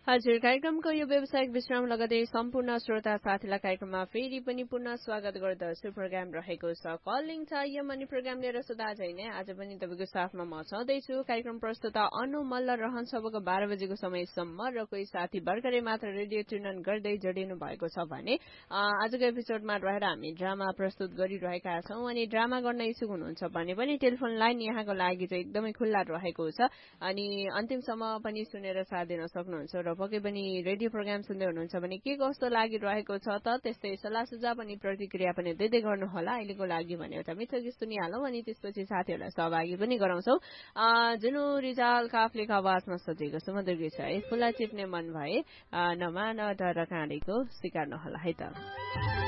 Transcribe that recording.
हजुर कार्यक्रमको यो व्यावसायिक विश्राम लगतै सम्पूर्ण श्रोता साथीलाई कार्यक्रममा फेरि पनि पुनः स्वागत गर्दछु। प्रोग्राम रहेको छ कलिङ टाइम अनि प्रोग्राम लिएर सदा झै नै आज पनि तपाईँको साथमा म छँदैछु। कार्यक्रम प्रस्तुता अनु मल्ल रहन्छ सबको 12 बजेको समयसम्म र कोही साथी भर्खरै मात्र रेडियो ट्युन गर्दै जोडिनु भएको छ भने आजको एपिसोडमा रहेर हामी ड्रामा प्रस्तुत गरिरहेका छौँ अनि ड्रामा गर्न इच्छुक हुनुहुन्छ भने पनि टेलिफोन लाइन यहाँको लागि चाहिँ एकदमै खुल्ला रहेको छ अनि अन्तिमसम्म पनि सुनेर साथ दिन सक्नुहुन्छ र पक्कै पनि रेडियो प्रोग्राम सुन्दै हुनुहुन्छ भने के कस्तो लागिरहेको छ त त्यस्तै सल्लाह सुझाव अनि प्रतिक्रिया पनि दिँदै गर्नुहोला। अहिलेको लागि भने एउटा मिठो गीत सुनिहालौँ अनि त्यसपछि साथीहरूलाई सहभागी पनि गराउँछौँ। जुनु रिजाल काफ्लेको आवाजमा सजेको सुमधुर गीत छ है फुला चिप्ने मन भए नमान डर काँडेको सिकार नहोला है त।